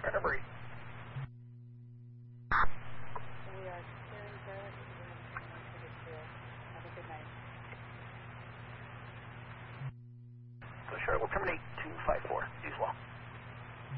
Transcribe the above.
Turn number 8. We are clearing Charlotte. Have a good night. So Charlotte will terminate 254.